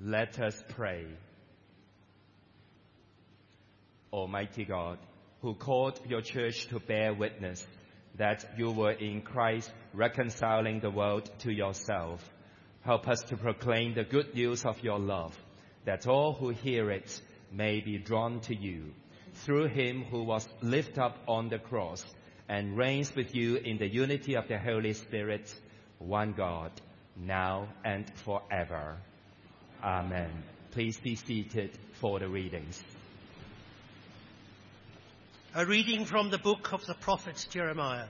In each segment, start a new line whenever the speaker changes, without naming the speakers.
Let us pray. Almighty God, who called your church to bear witness that you were in Christ reconciling the world to yourself, help us to proclaim the good news of your love, that all who hear it may be drawn to you. Through him who was lifted up on the cross and reigns with you in the unity of the Holy Spirit, one God, now and forever. Amen. Please be seated for the readings.
A reading from the book of the prophet Jeremiah.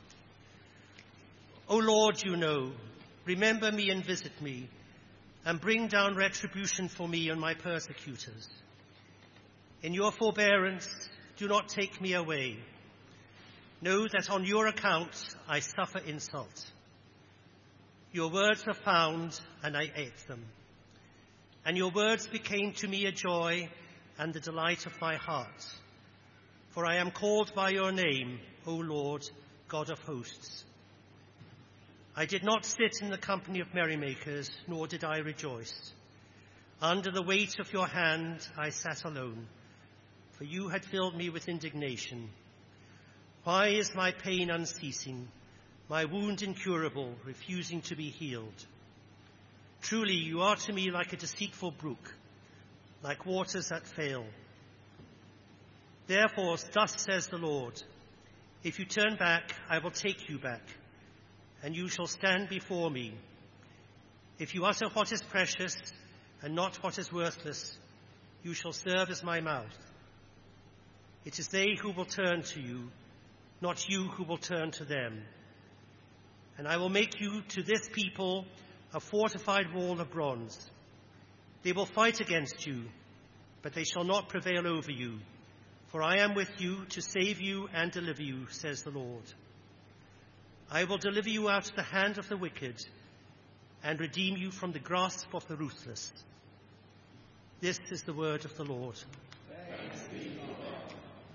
O Lord, you know, remember me and visit me, and bring down retribution for me on my persecutors. In your forbearance, do not take me away. Know that on your account I suffer insult. Your words are found, and I ate them. And your words became to me a joy and the delight of my heart. For I am called by your name, O Lord, God of hosts. I did not sit in the company of merrymakers, nor did I rejoice. Under the weight of your hand I sat alone, for you had filled me with indignation. Why is my pain unceasing, my wound incurable, refusing to be healed? Truly, you are to me like a deceitful brook, like waters that fail. Therefore, thus says the Lord, if you turn back, I will take you back, and you shall stand before me. If you utter what is precious and not what is worthless, you shall serve as my mouth. It is they who will turn to you, not you who will turn to them. And I will make you to this people a fortified wall of bronze. They will fight against you, but they shall not prevail over you. For I am with you to save you and deliver you, says the Lord. I will deliver you out of the hand of the wicked and redeem you from the grasp of the ruthless. This is the word of the Lord.
Thanks be to God.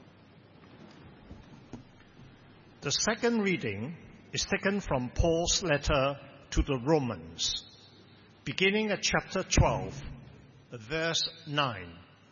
The second reading is taken from Paul's letter to the Romans, beginning at chapter 12, verse 9.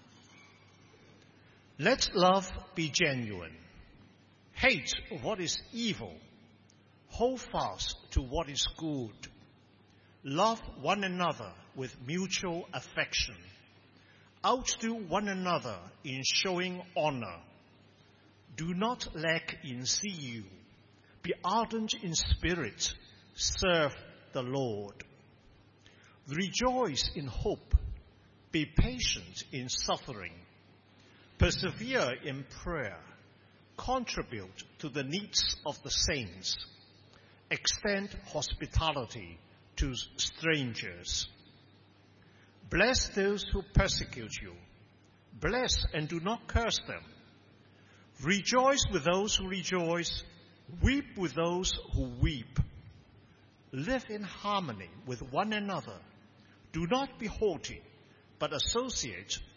Let love be genuine. Hate what is evil. Hold fast to what is good. Love one another with mutual affection. Outdo one another in showing honor. Do not lack in zeal. Be ardent in spirit. Serve the Lord. Rejoice in hope. Be patient in suffering. Persevere in prayer. Contribute to the needs of the saints. Extend hospitality to strangers. Bless those who persecute you. Bless and do not curse them. Rejoice with those who rejoice. Weep with those who weep. Live in harmony with one another. Do not be haughty, but associate